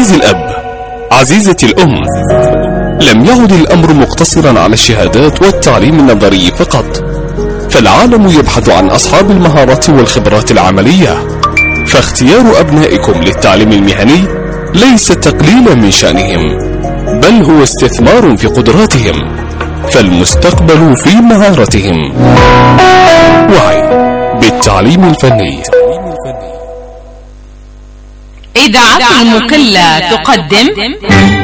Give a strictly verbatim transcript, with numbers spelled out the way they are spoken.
عزيزي الأب، عزيزتي الأم، لم يعد الأمر مقتصرا على الشهادات والتعليم النظري فقط، فالعالم يبحث عن أصحاب المهارات والخبرات العملية، فاختيار أبنائكم للتعليم المهني ليس تقليلا من شأنهم، بل هو استثمار في قدراتهم، فالمستقبل في مهارتهم. وعي بالتعليم الفني. إذاعة المكلا تقدم